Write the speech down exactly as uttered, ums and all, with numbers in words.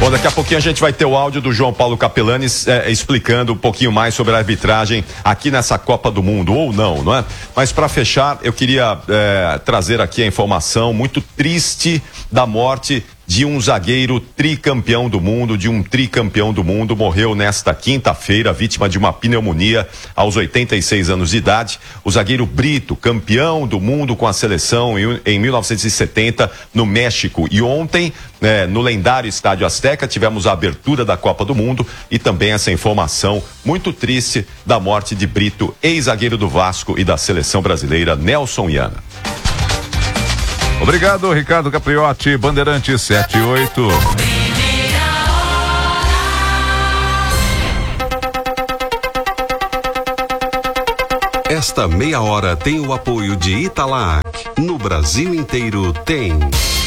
Bom, daqui a pouquinho a gente vai ter o áudio do João Paulo Capelani é, explicando um pouquinho mais sobre a arbitragem aqui nessa Copa do Mundo, ou não, não é? Mas para fechar, eu queria é, trazer aqui a informação muito triste da morte de um zagueiro tricampeão do mundo, de um tricampeão do mundo, morreu nesta quinta-feira, vítima de uma pneumonia aos oitenta e seis anos de idade. O zagueiro Brito, campeão do mundo com a seleção em, em mil novecentos e setenta no México. E ontem, né, no lendário Estádio Azteca, tivemos a abertura da Copa do Mundo e também essa informação muito triste da morte de Brito, ex-zagueiro do Vasco e da seleção brasileira, Nelson Iana. Obrigado, Ricardo Capriotti, Bandeirante sete e oito. Esta meia hora tem o apoio de Italac. No Brasil inteiro tem.